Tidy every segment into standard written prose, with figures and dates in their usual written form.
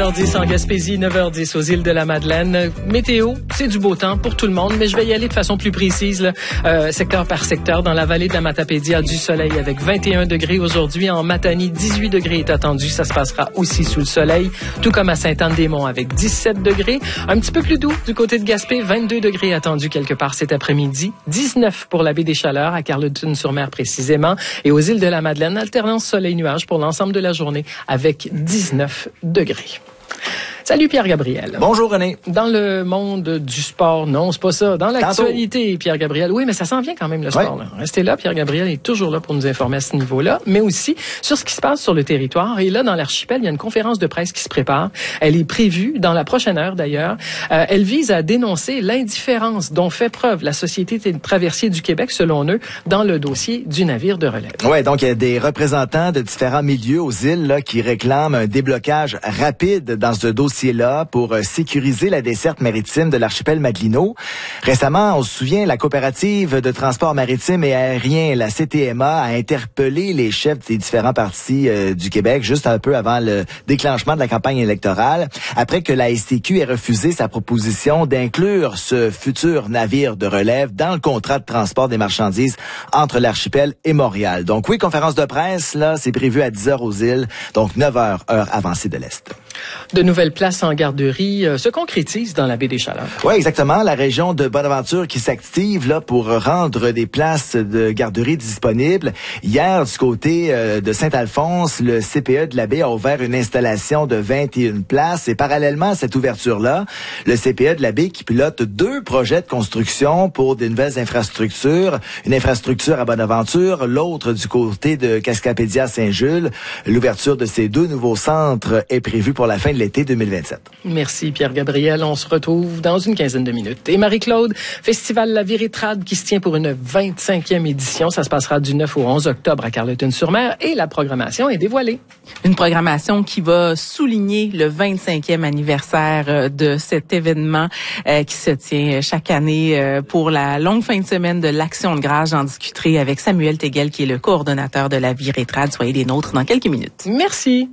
8h10 en Gaspésie, 9h10 aux îles de la Madeleine. Météo, c'est du beau temps pour tout le monde, mais je vais y aller de façon plus précise, là, secteur par secteur. Dans la vallée de la Matapédia, du soleil avec 21 degrés aujourd'hui. En Matanie, 18 degrés est attendu. Ça se passera aussi sous le soleil, tout comme à Sainte-Anne-des-Monts avec 17 degrés. Un petit peu plus doux du côté de Gaspé, 22 degrés attendus quelque part cet après-midi. 19 pour la baie des Chaleurs, à Carleton-sur-Mer précisément. Et aux îles de la Madeleine, alternance soleil-nuage pour l'ensemble de la journée avec 19 degrés. Salut Pierre-Gabriel. Bonjour René. Dans le monde du sport, non, c'est pas ça. Dans l'actualité, Pierre-Gabriel, oui, mais ça s'en vient quand même le sport. Là. Restez là, Pierre-Gabriel est toujours là pour nous informer à ce niveau-là, mais aussi sur ce qui se passe sur le territoire. Et là, dans l'archipel, il y a une conférence de presse qui se prépare. Elle est prévue dans la prochaine heure d'ailleurs. Elle vise à dénoncer l'indifférence dont fait preuve la Société des traversiers du Québec, selon eux, dans le dossier du navire de relève. Oui, donc il y a des représentants de différents milieux aux îles là, qui réclament un déblocage rapide dans ce dossier là pour sécuriser la desserte maritime de l'archipel Madelino. Récemment, on se souvient, la coopérative de transport maritime et aérien, la CTMA, a interpellé les chefs des différents partis du Québec juste un peu avant le déclenchement de la campagne électorale, après que la STQ ait refusé sa proposition d'inclure ce futur navire de relève dans le contrat de transport des marchandises entre l'archipel et Montréal. Donc oui, conférence de presse, là, c'est prévu à 10h aux îles, donc 9h, heure avancée de l'Est. De nouvelles places en garderie se concrétisent dans la baie des Chaleurs. Oui, exactement. La région de Bonaventure qui s'active là pour rendre des places de garderie disponibles. Hier, du côté de Saint-Alphonse, le CPE de la baie a ouvert une installation de 21 places. Et parallèlement à cette ouverture-là, le CPE de la baie qui pilote 2 projets de construction pour des nouvelles infrastructures. Une infrastructure à Bonaventure, l'autre du côté de Cascapédia-Saint-Jules. L'ouverture de ces 2 nouveaux centres est prévue pour la fin de l'été 2027. Merci Pierre-Gabriel. On se retrouve dans une quinzaine de minutes. Et Marie-Claude, Festival La Virétrade qui se tient pour une 25e édition. Ça se passera du 9 au 11 octobre à Carleton-sur-Mer et la programmation est dévoilée. Une programmation qui va souligner le 25e anniversaire de cet événement qui se tient chaque année pour la longue fin de semaine de l'Action de grâce. J'en discuterai avec Samuel Teguel qui est le coordonnateur de La Virétrade. Soyez des nôtres dans quelques minutes. Merci.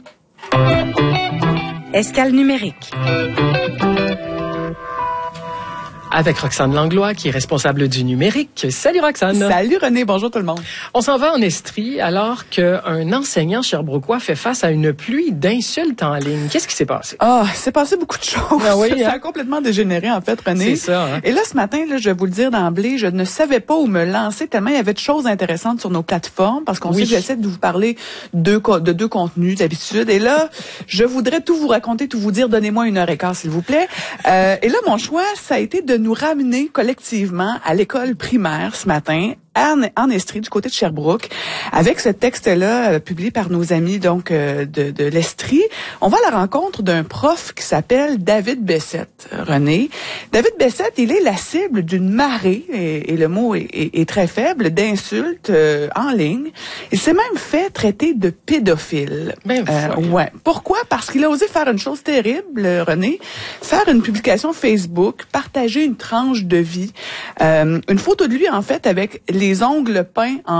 Escale numérique. Avec Roxane Langlois, qui est responsable du numérique. Salut Roxane. Salut René, bonjour tout le monde. On s'en va en Estrie alors qu'un enseignant sherbrookois fait face à une pluie d'insultes en ligne. Qu'est-ce qui s'est passé? C'est passé beaucoup de choses. Ah oui, ça a complètement dégénéré en fait, René. C'est ça. Hein? Et là, ce matin, là, je vais vous le dire d'emblée, je ne savais pas où me lancer tellement il y avait de choses intéressantes sur nos plateformes parce qu'on sait que j'essaie de vous parler de 2 contenus d'habitude. Et là, je voudrais tout vous raconter, tout vous dire. Donnez-moi 1h15, s'il vous plaît. Et là, mon choix, ça a été de nous ramener collectivement à l'école primaire ce matin, en Estrie, du côté de Sherbrooke, avec ce texte-là publié par nos amis donc de l'Estrie. On va à la rencontre d'un prof qui s'appelle David Bessette, René. David Bessette, il est la cible d'une marée, et le mot est très faible, d'insultes en ligne. Il s'est même fait traiter de pédophile. Ouais. Pourquoi? Parce qu'il a osé faire une chose terrible, René, faire une publication Facebook, partager une tranche de vie, une photo de lui en fait avec les ongles peints en